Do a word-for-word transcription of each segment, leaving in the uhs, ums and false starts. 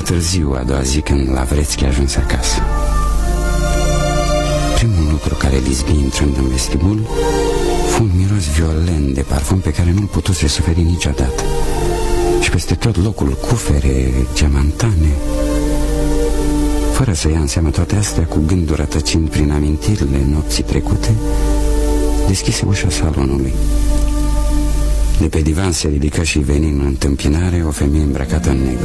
târziu, a doua zi, când Lavrețchi a ajuns acasă. Primul lucru care Lizbi, intrând în vestibul, fu un miros violent de parfum pe care nu-l putuse suferi niciodată. Și peste tot locul cufere, geamantane. Fără să ia în seamă toate astea, cu gândul rătăcind prin amintirile nopții trecute, deschise ușa salonului. De pe divan se ridică și veni în întâmpinare o femeie îmbrăcată în negru.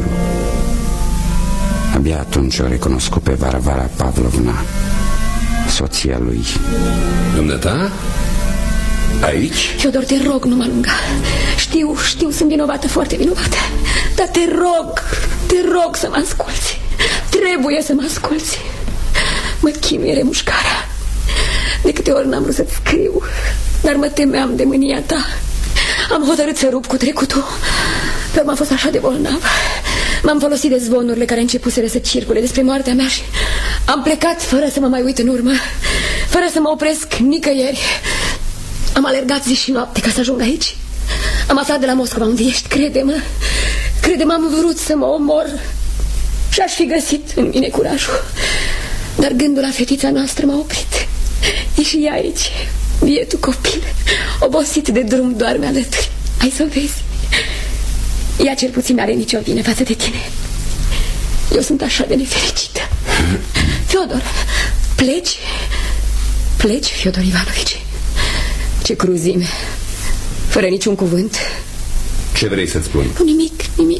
Abia atunci o recunoscut pe Varvara Pavlovna, soția lui. Dumneata? Aici? Fiodor, te rog, nu mă alunga. Știu, știu, sunt vinovată, foarte vinovată. Dar te rog, te rog să mă asculți. Trebuie să mă asculți. Mă chinuie remușcarea. De câte ori n-am vrut să-ți scriu, dar mă temeam de mânia ta. Am hotărât să rup cu trecutul, dar m-am fost așa de bolnav. M-am folosit de zvonurile care începuseră să circule despre moartea mea și am plecat fără să mă mai uit în urmă, fără să mă opresc nicăieri. Am alergat zi și noapte ca să ajung aici. Am aflat de la Moscova unde ești, crede-mă. Crede-mă, am vrut să mă omor și aș fi găsit în mine curajul. Dar gândul la fetița noastră m-a oprit. E și ea aici, bietul copil, obosit de drum, doarme alături. Ai să vezi. Ea cel puțin n-are nicio vină față de tine. Eu sunt așa de nefericită. Fiodor, pleci? Pleci, Fiodor Ivanovici? Ce cruzime. Fără niciun cuvânt. Ce vrei să-ți spun? Nu, nimic, nimic.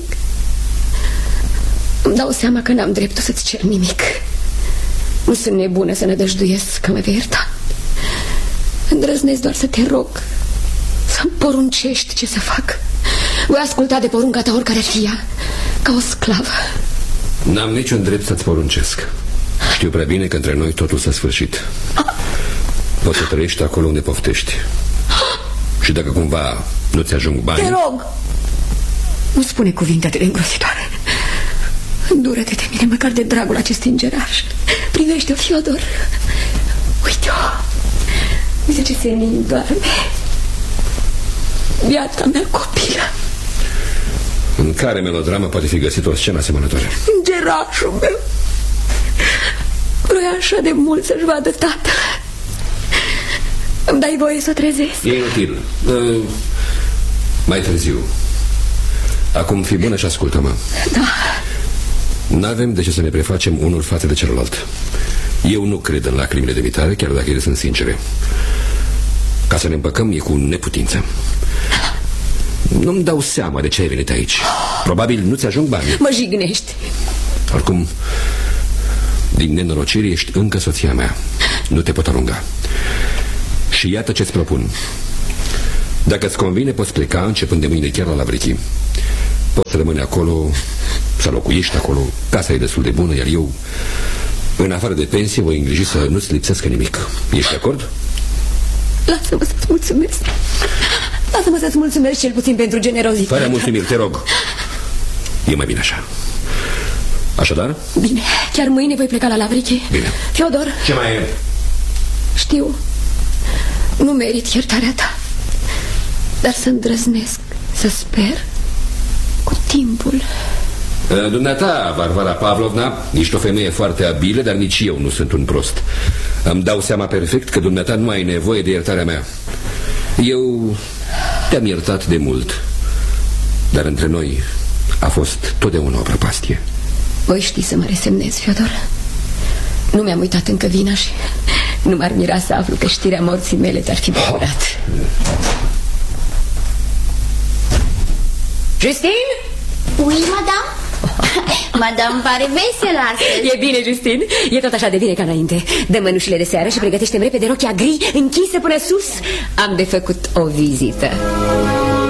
Îmi dau seama că n-am dreptul să-ți cer nimic. Nu sunt nebună să nădăjduiesc că mă vei ierta. Îndrăznesc doar să te rog să-mi poruncești ce să fac. Voi asculta de porunca ta, oricare ar fi ea, ca o sclavă. N-am niciun drept să-ți poruncesc. Știu prea bine că între noi totul s-a sfârșit. Poți să trăiești acolo unde poftești. Și dacă cumva nu-ți ajung bani... Te rog, nu spune cuvinte atât de îngrositoare. Îndură-te de mine, măcar de dragul acestui îngeraș. Privește-o, Fiodor. Uite-o. Uite ce senin doarme. Biata mea copilă. În care melodramă poate fi găsit o scenă asemănătoare? Îngerașul meu vroia așa de mult să-și vadă tatăl. Îmi dai voie să o trezesc? E inutil. uh, Mai târziu. Acum fii bună și ascultă-mă. Da. N-avem de ce să ne prefacem unul față de celălalt. Eu nu cred în lacrimile de vitare, chiar dacă ele sunt sincere. Ca să ne împăcăm e cu neputință. Nu-mi dau seama de ce ai venit aici. Probabil nu-ți ajung bani. Mă jignești. Oricum, din nenorocire ești încă soția mea. Nu te pot alunga. Și iată ce-ți propun. Dacă-ți convine, poți pleca începând de mâine chiar la Lavrechi. Poți să rămâne acolo, să locuiești acolo. Casa e destul de bună, iar eu, în afară de pensie, voi îngriji să nu-ți lipsească nimic. Ești de acord? Lasă-mă să-ți mulțumesc. Lasă-mă să-ți mulțumesc cel puțin pentru generozitate. Fără mulțumiri, te rog. E mai bine așa. Așadar? Bine, chiar mâine voi pleca la Lavrechi. Bine. Fiodor. Ce mai e? Știu, nu merit iertarea ta, dar să îndrăznesc, să sper cu timpul. Dumneata, Varvara Pavlovna, ești o femeie foarte abilă, dar nici eu nu sunt un prost. Îmi dau seama perfect că dumneata nu ai nevoie de iertarea mea. Eu te-am iertat de mult, dar între noi a fost totdeauna o prăpastie. Voi ști să mă resemnez, Fiodor. Nu mi-am uitat încă vina și nu m-ar mira să aflu că știrea morții mele te-ar fi bucurat. Justine? Oui, madame. Madame pare veselă astăzi. E bine, Justine, e tot așa de bine ca înainte. Dă mănușile de seară și pregătește-mi repede rochia gri închisă până sus. Am de făcut o vizită.